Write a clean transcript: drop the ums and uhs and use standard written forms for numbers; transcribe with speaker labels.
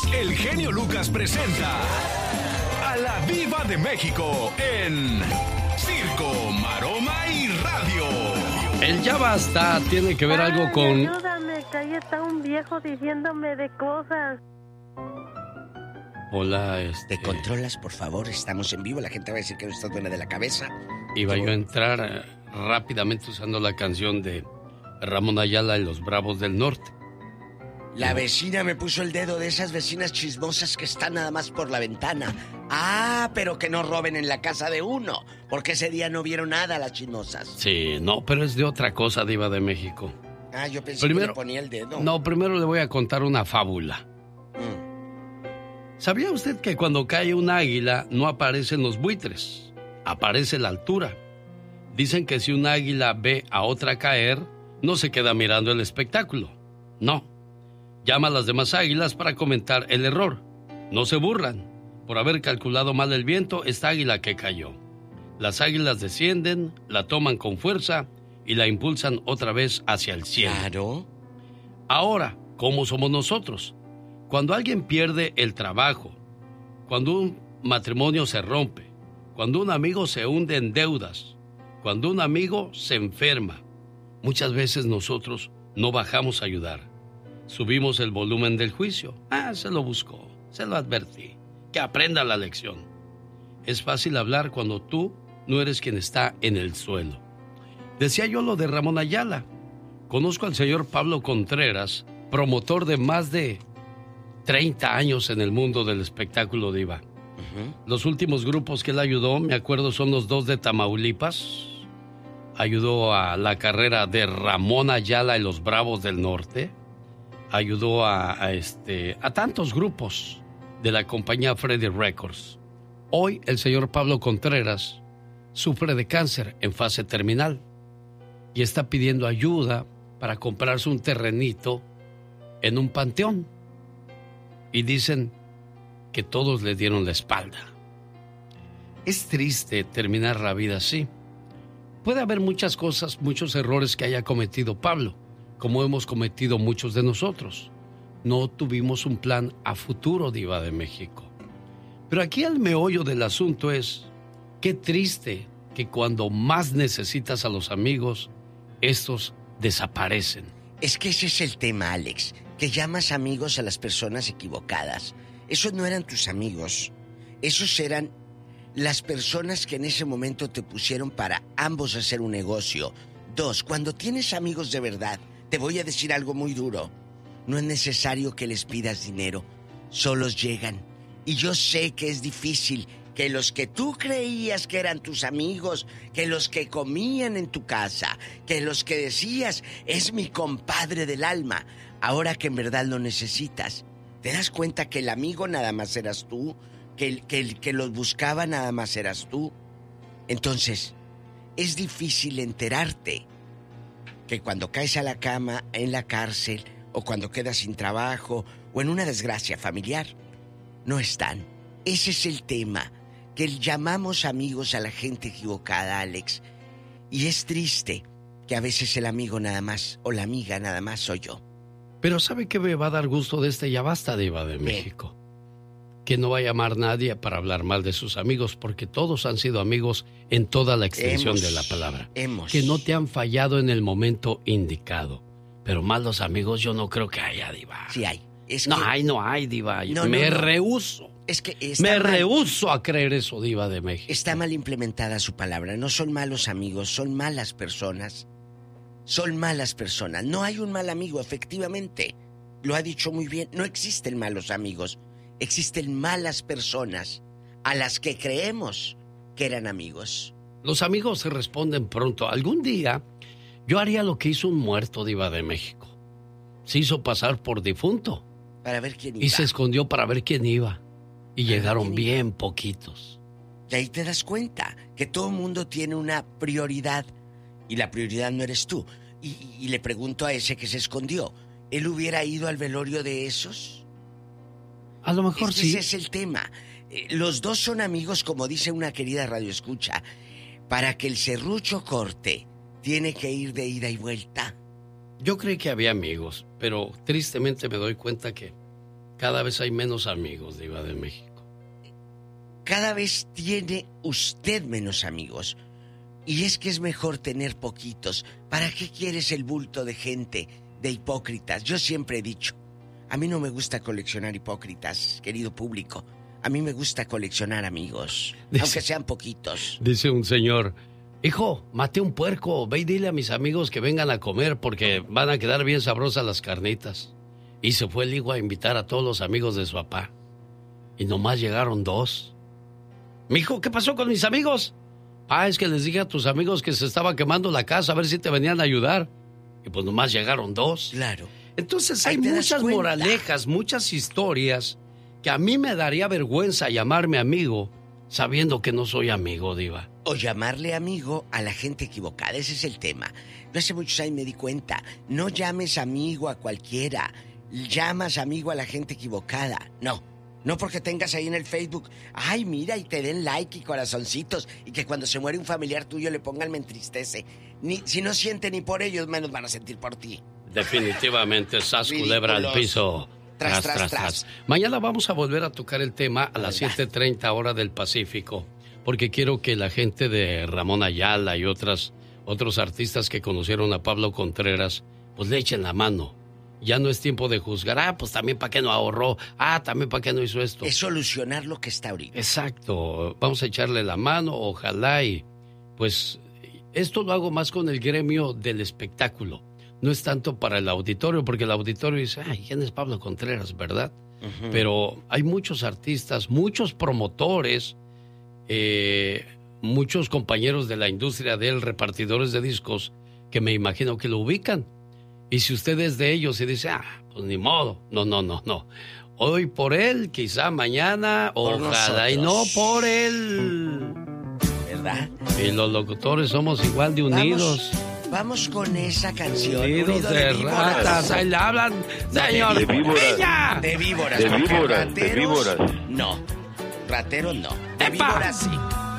Speaker 1: el genio Lucas presenta a la Diva de México en Circo, Maroma y Radio.
Speaker 2: El ya basta tiene que ver algo con...
Speaker 3: Ayúdame, que ahí está un viejo diciéndome de cosas.
Speaker 2: Hola,
Speaker 4: ¿Te controlas, por favor? Estamos en vivo, la gente va a decir que no estás buena de la cabeza.
Speaker 2: Iba yo a entrar rápidamente usando la canción de Ramón Ayala y los Bravos del Norte.
Speaker 4: La vecina me puso el dedo, de esas vecinas chismosas que están nada más por la ventana. Ah, pero que no roben en la casa de uno, porque ese día no vieron nada las chismosas.
Speaker 2: Sí, no, pero es de otra cosa, Diva de México.
Speaker 4: Ah, yo pensé que le ponía el dedo.
Speaker 2: No, primero le voy a contar una fábula. ¿Sabía usted que cuando cae un águila no aparecen los buitres? Aparece la altura. Dicen que si un águila ve a otra caer, no se queda mirando el espectáculo. No. Llama a las demás águilas para comentar el error. No se burlan. Por haber calculado mal el viento, esta águila que cayó. Las águilas descienden, la toman con fuerza y la impulsan otra vez hacia el cielo.
Speaker 4: Claro.
Speaker 2: Ahora, ¿cómo somos nosotros? Cuando alguien pierde el trabajo, cuando un matrimonio se rompe, cuando un amigo se hunde en deudas, cuando un amigo se enferma, muchas veces nosotros no bajamos a ayudar. Subimos el volumen del juicio. Se lo buscó, se lo advertí. Que aprenda la lección. Es fácil hablar cuando tú no eres quien está en el suelo. Decía yo lo de Ramón Ayala. Conozco al señor Pablo Contreras, promotor de más de 30 años en el mundo del espectáculo, Diva. Los últimos grupos que él ayudó, me acuerdo, son los dos de Tamaulipas. Ayudó a la carrera de Ramón Ayala y los Bravos del Norte. Ayudó a tantos grupos de la compañía Freddy Records. Hoy el señor Pablo Contreras sufre de cáncer en fase terminal y está pidiendo ayuda para comprarse un terrenito en un panteón. Y dicen que todos le dieron la espalda. Es triste terminar la vida así. Puede haber muchas cosas, muchos errores que haya cometido Pablo, como hemos cometido muchos de nosotros. No tuvimos un plan a futuro, Diva de México. Pero aquí el meollo del asunto es, qué triste que cuando más necesitas a los amigos, estos desaparecen.
Speaker 4: Es que ese es el tema, Alex, que llamas amigos a las personas equivocadas. Esos no eran tus amigos, esos eran las personas que en ese momento te pusieron para ambos hacer un negocio. 2, cuando tienes amigos de verdad, te voy a decir algo muy duro. No es necesario que les pidas dinero, solos llegan. Y yo sé que es difícil que los que tú creías que eran tus amigos, que los que comían en tu casa, que los que decías, es mi compadre del alma, ahora que en verdad lo necesitas, ¿te das cuenta que el amigo nada más eras tú? Que el que los buscaba nada más eras tú. Entonces, es difícil enterarte que cuando caes a la cama, en la cárcel, o cuando quedas sin trabajo, o en una desgracia familiar, no están. Ese es el tema, que llamamos amigos a la gente equivocada, Alex. Y es triste que a veces el amigo nada más, o la amiga nada más soy yo.
Speaker 2: Pero ¿sabe qué me va a dar gusto de este ya basta, Diva de México? Que no va a llamar nadie para hablar mal de sus amigos, porque todos han sido amigos en toda la extensión de la palabra. Que no te han fallado en el momento indicado. Pero malos amigos yo no creo que haya, Diva.
Speaker 4: Sí hay.
Speaker 2: No hay, Diva. Me rehúso.
Speaker 4: Es que
Speaker 2: rehúso a creer eso, Diva de México.
Speaker 4: Está mal implementada su palabra. No son malos amigos, son malas personas. Son malas personas. No hay un mal amigo, efectivamente. Lo ha dicho muy bien. No existen malos amigos. Existen malas personas a las que creemos que eran amigos.
Speaker 2: Los amigos se responden pronto. Algún día yo haría lo que hizo un muerto, Diva de México. Se hizo pasar por difunto.
Speaker 4: Para ver quién iba.
Speaker 2: Y se escondió para ver quién iba. Y llegaron bien poquitos.
Speaker 4: Y ahí te das cuenta que todo el mundo tiene una prioridad. Y la prioridad no eres tú. Y le pregunto a ese que se escondió, ¿él hubiera ido al velorio de esos?
Speaker 2: A lo mejor sí.
Speaker 4: Ese es el tema. Los dos son amigos, como dice una querida radioescucha. Para que el serrucho corte, tiene que ir de ida y vuelta.
Speaker 2: Yo creí que había amigos, pero tristemente me doy cuenta que Cada vez hay menos amigos, Diva de México.
Speaker 4: Cada vez tiene usted menos amigos. Y es que es mejor tener poquitos. ¿Para qué quieres el bulto de gente, de hipócritas? Yo siempre he dicho, a mí no me gusta coleccionar hipócritas, querido público. A mí me gusta coleccionar amigos, aunque sean poquitos.
Speaker 2: Dice un señor, hijo, maté un puerco, ve y dile a mis amigos que vengan a comer porque van a quedar bien sabrosas las carnitas. Y se fue el hijo a invitar a todos los amigos de su papá. Y nomás llegaron 2. Mijo, ¿qué pasó con mis amigos? Es que les dije a tus amigos que se estaba quemando la casa, a ver si te venían a ayudar. Y pues nomás llegaron 2.
Speaker 4: Claro.
Speaker 2: Entonces hay muchas moralejas, muchas historias que a mí me daría vergüenza llamarme amigo sabiendo que no soy amigo, Diva.
Speaker 4: O llamarle amigo a la gente equivocada, ese es el tema. Yo hace muchos años me di cuenta, no llames amigo a cualquiera, llamas amigo a la gente equivocada. No porque tengas ahí en el Facebook, ay, mira, y te den like y corazoncitos, y que cuando se muere un familiar tuyo le pongan me entristece. Si no siente ni por ellos, menos van a sentir por ti.
Speaker 2: Definitivamente, sas culebra al piso. Tras. Mañana vamos a volver a tocar el tema a las 7:30 hora del Pacífico, porque quiero que la gente de Ramón Ayala y otros artistas que conocieron a Pablo Contreras, pues le echen la mano. Ya no es tiempo de juzgar, pues también para qué no ahorró, también para qué no hizo esto.
Speaker 4: Es solucionar lo que está ahorita.
Speaker 2: Exacto, vamos a echarle la mano, ojalá y pues esto lo hago más con el gremio del espectáculo. No es tanto para el auditorio, porque el auditorio dice, ¿quién es Pablo Contreras, verdad? Uh-huh. Pero hay muchos artistas, muchos promotores, muchos compañeros de la industria repartidores de discos, que me imagino que lo ubican. Y si usted es de ellos y dice, pues ni modo, no. Hoy por él, quizá mañana, por ojalá nosotros. Y no por él.
Speaker 4: ¿Verdad?
Speaker 2: Y los locutores somos igual de unidos.
Speaker 4: Vamos con esa canción.
Speaker 2: Unidos de ratas. Ahí le hablan, señor.
Speaker 5: De víboras.
Speaker 4: De víboras.
Speaker 5: De víboras.
Speaker 4: No. Rateros no. De víboras sí.